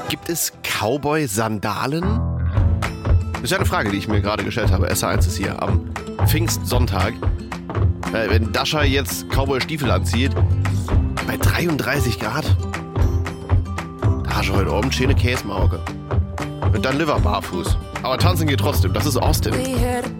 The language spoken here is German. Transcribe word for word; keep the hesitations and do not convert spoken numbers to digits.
Gibt es Cowboy-Sandalen? Das ist ja eine Frage, die ich mir gerade gestellt habe. S eins ist hier am Pfingstsonntag. Äh, wenn Dasha jetzt Cowboy-Stiefel anzieht, bei dreiunddreißig Grad, da hast du heute oben schöne Käsemauge. Und dann Liver barfuß. Aber tanzen geht trotzdem, das ist Austin.